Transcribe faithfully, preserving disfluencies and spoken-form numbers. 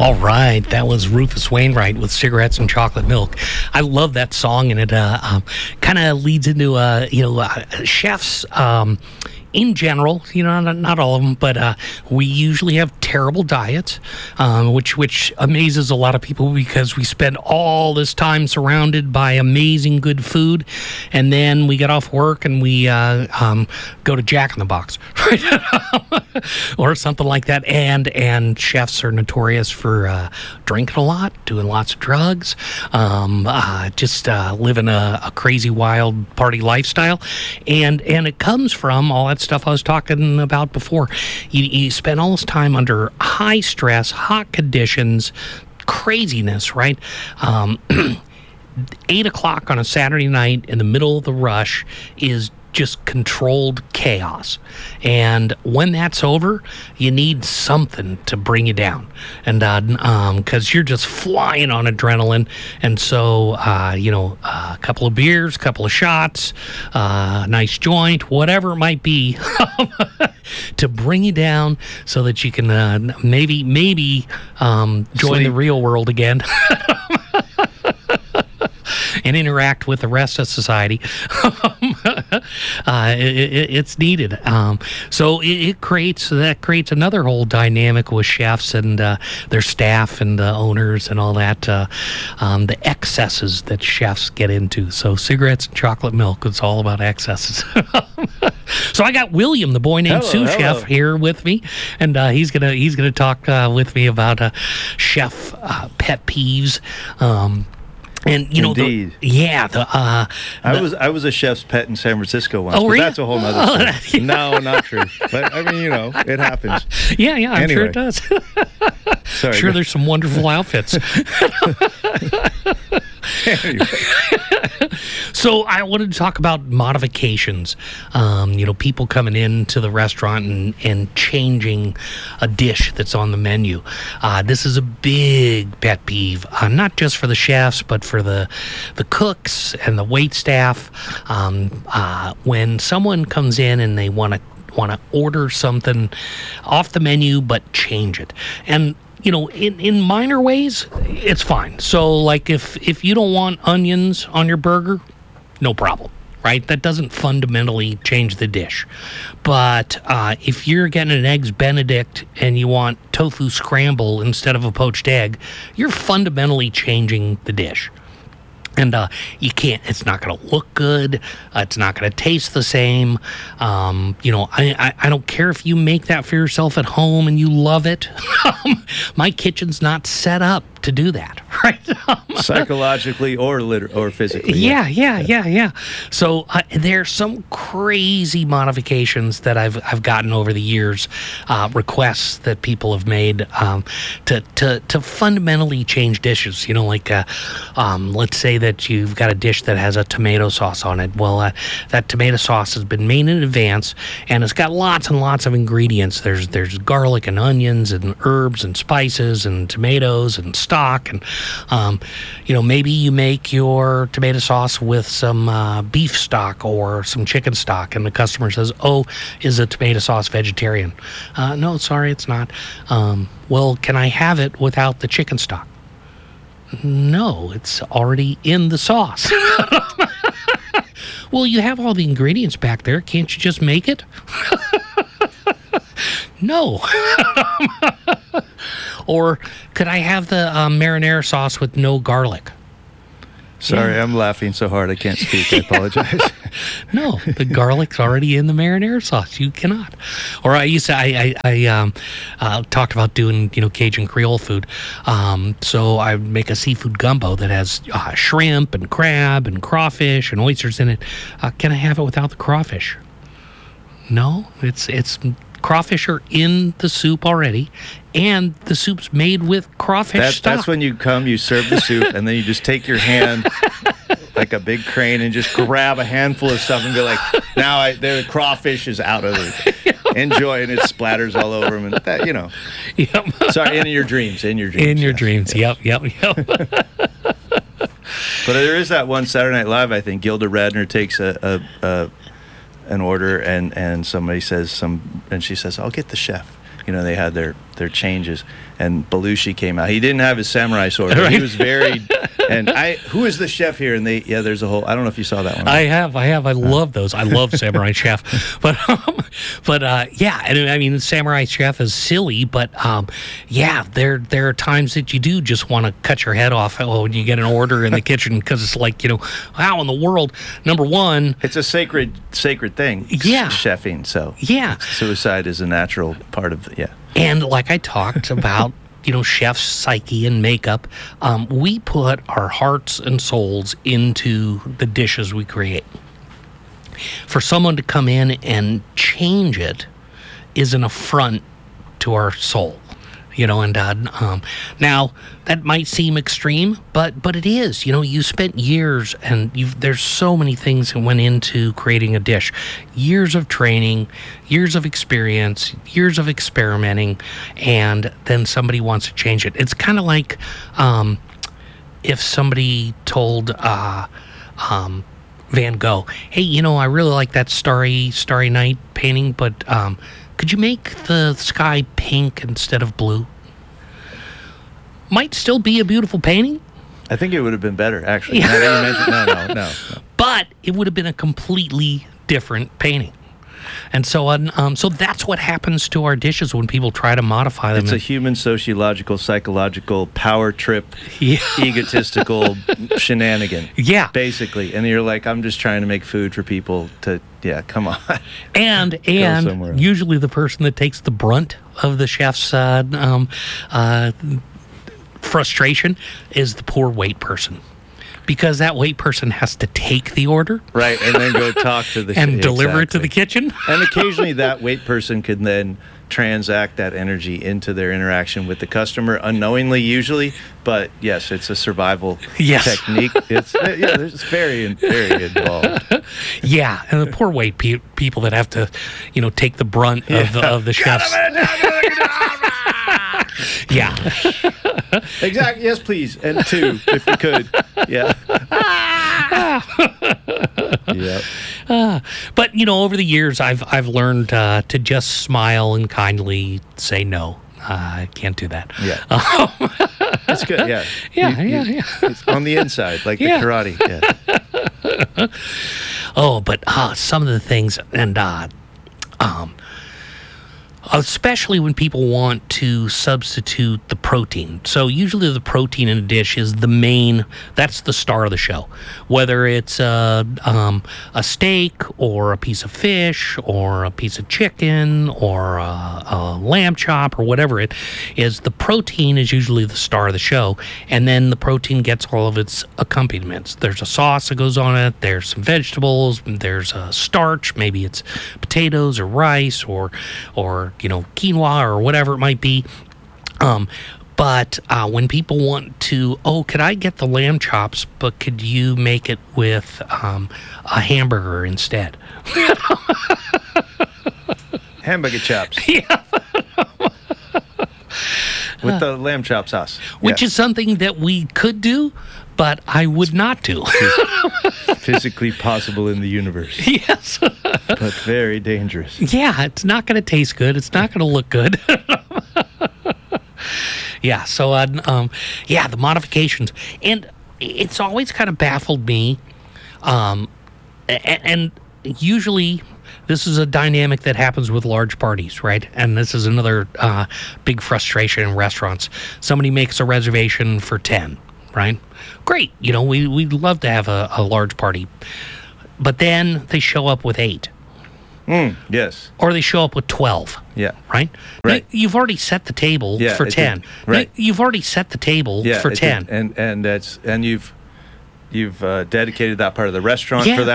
All right, that was Rufus Wainwright with Cigarettes and Chocolate Milk. I love that song, and it uh, um, kind of leads into uh, you know uh, chefs. Um, In general, you know, not, not all of them, but uh, we usually have terrible diets, um, which which amazes a lot of people because we spend all this time surrounded by amazing good food, and then we get off work and we uh, um, go to Jack in the Box, right, or something like that. And and chefs are notorious for uh, drinking a lot, doing lots of drugs, um, uh, just uh, living a, a crazy, wild party lifestyle, and and it comes from all that stuff I was talking about before. You, you spend all this time under high stress, hot conditions, craziness, right? Um, eight o'clock on a Saturday night in the middle of the rush is just controlled chaos. And when that's over, you need something to bring you down. And uh, um, because you're just flying on adrenaline. And so, uh, you know, uh, a couple of beers, a couple of shots, uh, a nice joint, whatever it might be, to bring you down so that you can uh, maybe, maybe um, join Sleep. the real world again. And interact with the rest of society. uh, it, it, it's needed. Um, so it, it creates that creates another whole dynamic with chefs and uh, their staff and the owners and all that. Uh, um, the excesses that chefs get into. So cigarettes and chocolate milk. It's all about excesses. So I got William, the boy named Hello, sous hello. chef, here with me, and uh, he's gonna he's gonna talk uh, with me about uh, chef uh, pet peeves. Um, And you know, the, Indeed. yeah, the uh, I the- was I was a chef's pet in San Francisco once, Oh, but were you? that's a whole Oh, nother that- story. No, not true. But I mean, you know, it happens. yeah, yeah, I'm sure it Anyway. does. Sorry. Sure, there's some wonderful outfits. Anyway. So I wanted to talk about modifications. Um, you know, people coming into the restaurant and, and changing a dish that's on the menu. Uh, this is a big pet peeve, uh, not just for the chefs, but for the the cooks and the wait staff. Um, uh, when someone comes in and they want to want to order something off the menu but change it, and you know, in, in minor ways, it's fine. So, like, if, if you don't want onions on your burger, no problem, right? That doesn't fundamentally change the dish. But uh, if you're getting an Eggs Benedict and you want tofu scramble instead of a poached egg, you're fundamentally changing the dish. And uh, you can't, it's not going to look good. Uh, it's not going to taste the same. Um, you know, I, I, I don't care if you make that for yourself at home and you love it. My kitchen's not set up to do that, right? Psychologically or liter- or physically. Yeah, yeah, yeah, yeah. So uh, there's some crazy modifications that I've I've gotten over the years, uh, requests that people have made um, to to to fundamentally change dishes. You know, like uh, um, let's say that you've got a dish that has a tomato sauce on it. Well, uh, that tomato sauce has been made in advance, and it's got lots and lots of ingredients. There's there's garlic and onions and herbs and spices and tomatoes and stock, and um, you know, maybe you make your tomato sauce with some uh, beef stock or some chicken stock, and the customer says, "Oh, is a tomato sauce vegetarian?" Uh, no, sorry, it's not. Um, well, can I have it without the chicken stock? No, it's already in the sauce. Well, you have all the ingredients back there. Can't you just make it? No. Or could I have the um, marinara sauce with no garlic? Sorry, Yeah. I'm laughing so hard I can't speak. I apologize. No, the garlic's already in the marinara sauce. You cannot. Or I used to, I, I, I um, uh, talked about doing, you know, Cajun Creole food. Um, so I make a seafood gumbo that has uh, shrimp and crab and crawfish and oysters in it. Uh, can I have it without the crawfish? No, it's it's crawfish are in the soup already, and the soup's made with crawfish That, stock. that's when you come, you serve the soup, and then you just take your hand like a big crane and just grab a handful of stuff and be like, now I, the crawfish is out of it. Enjoy, and it splatters all over them. And that, you know. Yep. Sorry, in your dreams, in your dreams. In your yes, dreams. yes. Yep, yep, yep. But there is that one Saturday Night Live, I think, Gilda Radner takes a, a, a an order, and, and somebody says some, and she says, I'll get the chef. You know, they had their their changes. And Belushi came out. He didn't have his samurai sword. But Right. he was very. And I, who is the chef here? And they, yeah, there's a whole. I don't know if you saw that one. I have, I have, I love those. I love Samurai Chef, but, um, but uh, yeah, and I mean, Samurai Chef is silly, but um, yeah, there there are times that you do just want to cut your head off when you get an order in the kitchen because it's like, you know, how in the world? Number one, It's a sacred, sacred thing. Yeah. chefing. So yeah, suicide is a natural part of. Yeah. and like I talked about, you know, chef's psyche and makeup, um, we put our hearts and souls into the dishes we create. For someone to come in and change it is an affront to our soul, you know. And uh, um, now that might seem extreme, but but it is. You know, you spent years, and you've there's so many things that went into creating a dish, years of training, years of experience, years of experimenting, and then somebody wants to change it. It's kind of like um, if somebody told uh, um, Van Gogh, "Hey, you know, I really like that Starry Starry Night painting, but um, could you make the sky pink instead of blue?" Might still be a beautiful painting, I think it would have been better, actually. Yeah. Now that you mentioned- no, no, no, no. but it would have been a completely different painting. And so, on, um, so that's what happens to our dishes when people try to modify them. It's a human sociological, psychological power trip, Yeah. egotistical shenanigan. Yeah. Basically. And you're like, I'm just trying to make food for people to, yeah, come on. and somewhere and else. usually the person that takes the brunt of the chef's uh, um, uh, frustration is the poor wait person, because that wait person has to take the order Right. And then go talk to the and sh- deliver it to the exactly. kitchen. And occasionally that wait person can then transact that energy into their interaction with the customer unknowingly, usually. But yes, it's a survival Yes. technique. It's yeah, it's very very involved. Yeah, and the poor wait pe- people that have to, you know, take the brunt of the, of the chef's. Yeah. Exactly. Yes, please. And two, if you could. Yeah. Yeah. But you know, over the years, I've I've learned uh, to just smile and kindly say no. Uh, I can't do that. Yeah. That's good. Yeah. Yeah, You- yeah, you- yeah. It's on the inside, like Yeah. the karate. Yeah. Oh, but uh, some of the things, and uh, um, especially when people want to substitute the protein. So usually the protein in a dish is the main, that's the star of the show. Whether it's a, um, a steak or a piece of fish or a piece of chicken or a, a lamb chop or whatever it is, the protein is usually the star of the show. And then the protein gets all of its accompaniments. There's a sauce that goes on it. There's some vegetables. There's a starch. Maybe it's potatoes or rice or, or, you know, quinoa or whatever it might be. Um, but uh, when people want to, oh, could I get the lamb chops, but could you make it with um, a hamburger instead? Hamburger chops. Yeah. With the lamb chop sauce. Which Yeah. is something that we could do, but I would not do. physically possible in the universe, Yes. but very dangerous. Yeah, it's not going to taste good. It's not going to look good. Yeah, so, uh, um, yeah, the modifications. And it's always kind of baffled me. Um, and, and usually this is a dynamic that happens with large parties, right? And this is another uh, big frustration in restaurants. Somebody makes a reservation for ten, right? Great. You know, we, we'd love to have a, a large party. But then they show up with eight. Mm, yes. Or they show up with twelve, Yeah. right? Right. You, you've already set the table Yeah, for it ten. did. Right. You, you've already set the table Yeah. for it ten. did. And and that's and you've you've uh, dedicated that part of the restaurant Yeah. for that.